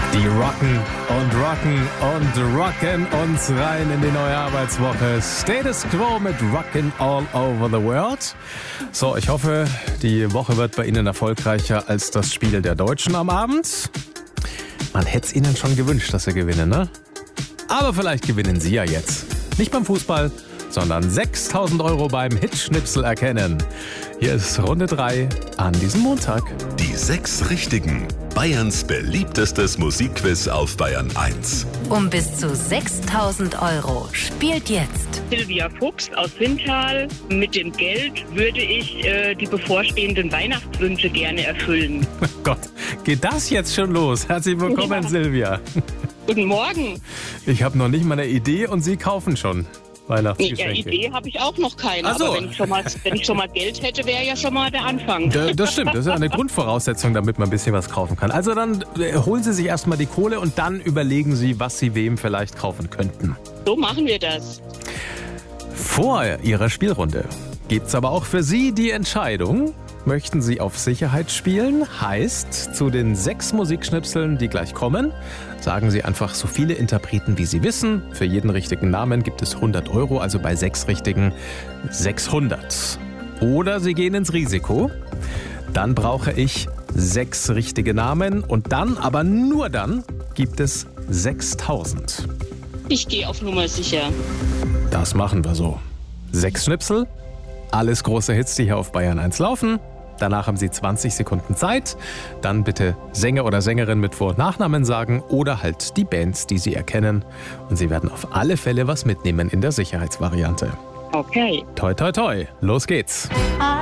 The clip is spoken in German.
Die rocken uns rein in die neue Arbeitswoche. Status Quo mit Rockin' All Over the World. So, ich hoffe, die Woche wird bei Ihnen erfolgreicher als das Spiel der Deutschen am Abend. Man hätte es Ihnen schon gewünscht, dass Sie gewinnen, ne? Aber vielleicht gewinnen Sie ja jetzt. Nicht beim Fußball, sondern 6.000 Euro beim Hitschnipsel erkennen. Hier ist Runde 3 an diesem Montag. Die 6 Richtigen. Bayerns beliebtestes Musikquiz auf Bayern 1. Um bis zu 6.000 Euro spielt jetzt Silvia Fuchs aus Sintal. Mit dem Geld würde ich die bevorstehenden Weihnachtswünsche gerne erfüllen. Oh Gott, geht das jetzt schon los? Herzlich willkommen, Ja. Silvia. Guten Morgen. Ich habe noch nicht mal eine Idee und Sie kaufen schon Weihnachtsgeschenke. Idee habe ich habe ich auch noch keine. Ach so. Aber wenn ich schon mal Geld hätte, wäre ja schon mal der Anfang. Das stimmt, das ist eine Grundvoraussetzung, damit man ein bisschen was kaufen kann. Also dann holen Sie sich erstmal die Kohle und dann überlegen Sie, was Sie wem vielleicht kaufen könnten. So machen wir das. Vor Ihrer Spielrunde gibt's aber auch für Sie die Entscheidung. Möchten Sie auf Sicherheit spielen? Heißt, zu den 6 Musikschnipseln, die gleich kommen, sagen Sie einfach so viele Interpreten, wie Sie wissen. Für jeden richtigen Namen gibt es 100 Euro, also bei 6 richtigen 600. Oder Sie gehen ins Risiko. Dann brauche ich 6 richtige Namen und dann, aber nur dann, gibt es 6.000. Ich gehe auf Nummer sicher. Das machen wir so. 6 Schnipsel, alles große Hits, die hier auf Bayern 1 laufen. Danach haben Sie 20 Sekunden Zeit. Dann bitte Sänger oder Sängerin mit Vor- und Nachnamen sagen oder halt die Bands, die Sie erkennen. Und Sie werden auf alle Fälle was mitnehmen in der Sicherheitsvariante. Okay. Toi, toi, toi. Los geht's.